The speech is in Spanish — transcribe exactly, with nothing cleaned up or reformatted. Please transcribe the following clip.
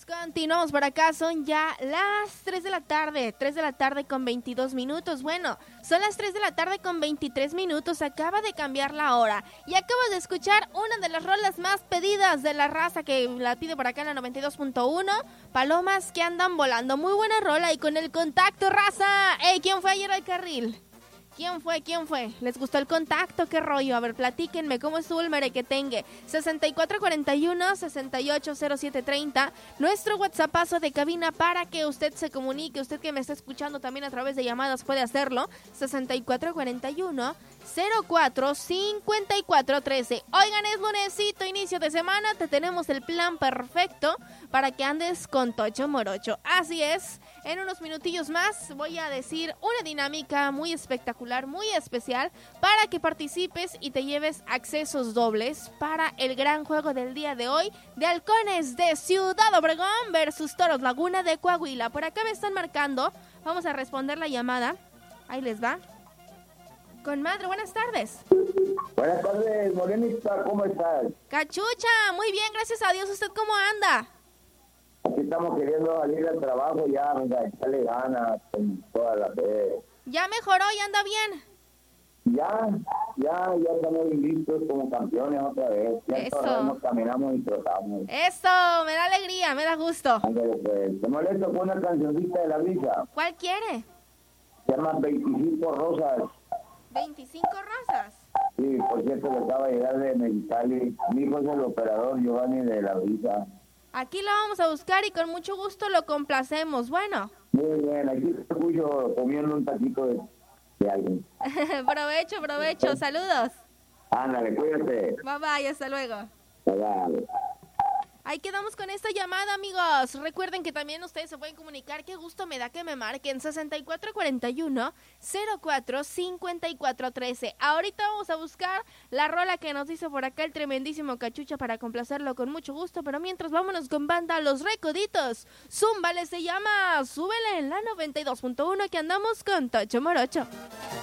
Continuamos por acá, son ya las tres de la tarde, tres de la tarde con veintidós minutos. Bueno, son las tres de la tarde con veintitrés minutos, acaba de cambiar la hora. Y acabas de escuchar una de las rolas más pedidas de la raza que la pide por acá en la noventa y dos punto uno, Palomas que andan volando. Muy buena rola y con el contacto, raza. Ey, ¿quién fue ayer al carril? ¿Quién fue? ¿Quién fue? ¿Les gustó el contacto? ¿Qué rollo? A ver, platíquenme, ¿cómo estuvo el merequetengue? sesenta y cuatro cuarenta y uno, sesenta y ocho cero siete treinta, nuestro WhatsAppazo de cabina para que usted se comunique, usted que me está escuchando también a través de llamadas puede hacerlo, sesenta y cuatro cuarenta y uno, cero cuatro cincuenta y cuatro trece. Oigan, es lunesito, inicio de semana, te tenemos el plan perfecto para que andes con Tocho Morocho. Así es, en unos minutillos más voy a decir una dinámica muy espectacular, muy especial, para que participes y te lleves accesos dobles para el gran juego del día de hoy de Halcones de Ciudad Obregón versus Toros Laguna de Coahuila. Por acá me están marcando, vamos a responder la llamada, ahí les va. Con madre, buenas tardes. Buenas tardes, Morenita, ¿cómo estás? Cachucha, muy bien, gracias a Dios. ¿Usted cómo anda? Aquí estamos queriendo salir al trabajo ya, venga, echarle ganas con toda la vez. ¿Ya mejoró y anda bien? Ya, ya, ya estamos listos como campeones otra vez. Ya Eso. Otra vez nos caminamos y trotamos. Eso, me da alegría, me da gusto. Ándale, pues, te molesto con una cancioncita de la brisa. ¿Cuál quiere? Se llama veinticinco Rosas. ¿veinticinco rosas? Sí, por cierto, que acaba de llegar de Mexicali. Mi hijo es el operador Giovanni de la brisa. Aquí lo vamos a buscar y con mucho gusto lo complacemos. Bueno. Muy bien, aquí te escucho comiendo un taquito de, de alguien. Provecho, provecho, saludos. Ándale, cuídate. Bye bye, hasta luego. Dale. Ahí quedamos con esta llamada, amigos. Recuerden que también ustedes se pueden comunicar. Qué gusto me da que me marquen. sesenta y cuatro cuarenta y uno, cero cuatro cincuenta y cuatro trece. Ahorita vamos a buscar la rola que nos hizo por acá el tremendísimo Cachucha para complacerlo con mucho gusto. Pero mientras, vámonos con banda Los Recoditos. Zúmbale, se llama Súbele en la noventa y dos punto uno que andamos con Tocho Morocho.